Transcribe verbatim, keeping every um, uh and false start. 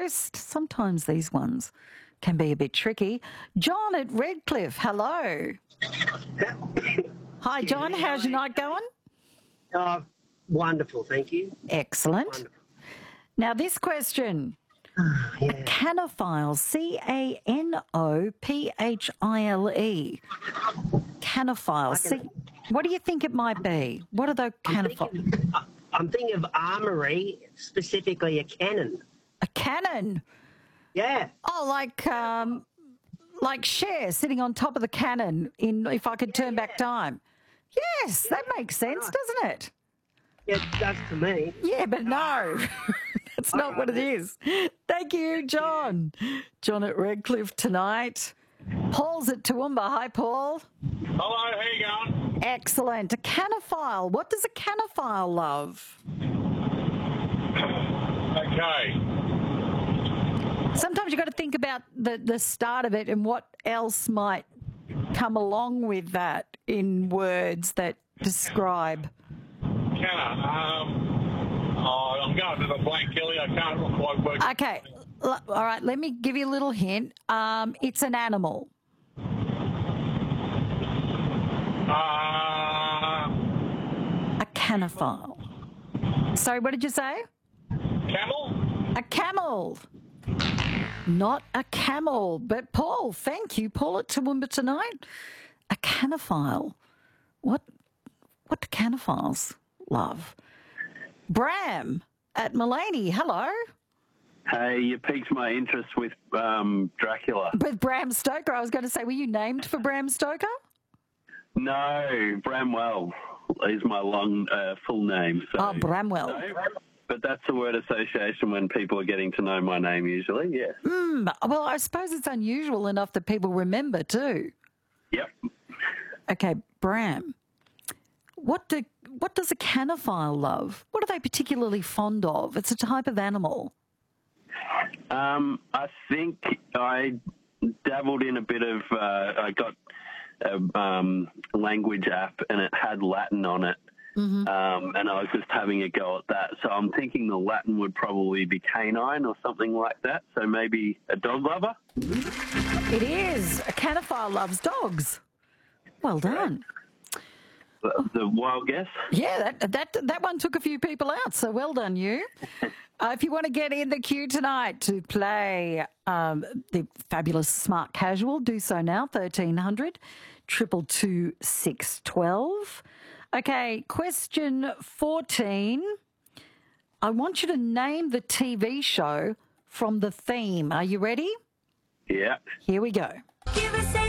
Coast. Sometimes these ones can be a bit tricky. John at Redcliffe, hello. Hi, John. How's your night going? Oh, wonderful, thank you. Excellent. Wonderful. Now, this question. Yeah. A canophile, C A N O P H I L E. Canophile. See, what do you think it might be? What are those I'm canophiles? thinking, I'm thinking of armoury, specifically a cannon. A cannon. Yeah. Oh, like um, like Cher sitting on top of the cannon in If I Could Turn Back Time. Yes, that makes sense, doesn't it? Yeah, it does to me. Yeah, but no. That's not what it is. Thank you, John. John at Redcliffe tonight. Paul's at Toowoomba. Hi, Paul. Hello, how you going? Excellent. A canophile. What does a canophile love? Okay. Sometimes you've got to think about the, the start of it and what else might come along with that in words that describe. Can I? Um, oh, I'm going to the blank, Kelly. I can't quite work. Okay. L- All right. Let me give you a little hint. Um, it's an animal. Uh, A canophile. Sorry, what did you say? camel? A camel. Not a camel. But Paul, thank you. Paul at Toowoomba tonight. A canophile. What, what do canophiles love? Bram at Mulaney. Hello. Hey, you piqued my interest with um, Dracula. With Bram Stoker. I was going to say, were you named for Bram Stoker? No, Bramwell is my long uh, full name. So, Oh, Bramwell. No, but that's the word association when people are getting to know my name usually, yes. Mm, well, I suppose it's unusual enough that people remember too. Yep. Okay, Bram. What do what does a canophile love? What are they particularly fond of? It's a type of animal. Um, I think I dabbled in a bit of, uh, I got a um, language app and it had Latin on it. Mm-hmm. Um, and I was just having a go at that. So I'm thinking the Latin would probably be canine or something like that. So maybe a dog lover? It is. A canophile loves dogs. Well done. The, the wild guess? Yeah, that, that that one took a few people out, so well done you. Uh, if you want to get in the queue tonight to play um, the fabulous Smart Casual, do so now, thirteen hundred, two two two, six one two. Okay, question fourteen. I want you to name the T V show from the theme. Are you ready? Yeah. Here we go.